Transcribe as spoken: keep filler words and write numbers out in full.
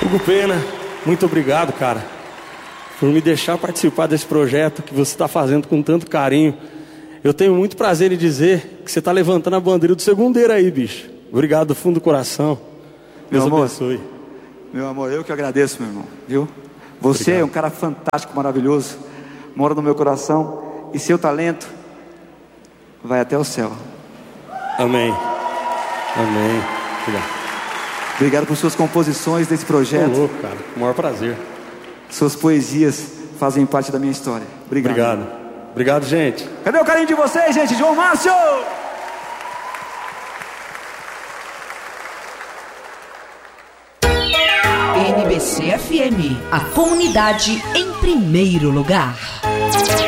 Hugo Pena, muito obrigado, cara, por me deixar participar desse projeto que você está fazendo com tanto carinho. Eu tenho muito prazer em dizer que você está levantando a bandeira do segundeiro aí, bicho. Obrigado do fundo do coração. Deus meu amor, abençoe. Meu amor, eu que agradeço, meu irmão, viu? Você Obrigado. É um cara fantástico, maravilhoso, mora no meu coração, e seu talento vai até o céu. Amém. Amém. Obrigado. Obrigado por suas composições desse projeto. Tô louco, cara. O maior prazer. Suas poesias fazem parte da minha história. Obrigado. Obrigado. Obrigado, gente. Cadê o carinho de vocês, gente? João Márcio! N B C F M, a comunidade em primeiro lugar.